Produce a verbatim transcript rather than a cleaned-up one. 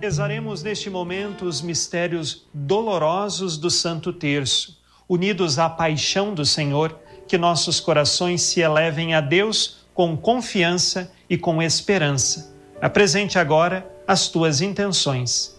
Rezaremos neste momento os mistérios dolorosos do Santo Terço. Unidos à paixão do Senhor, que nossos corações se elevem a Deus com confiança e com esperança. Apresente agora as tuas intenções.